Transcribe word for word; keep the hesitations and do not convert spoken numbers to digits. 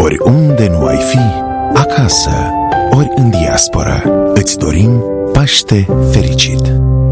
Oriunde nu ai fi, acasă, ori în diasporă, îți dorim Paște fericit!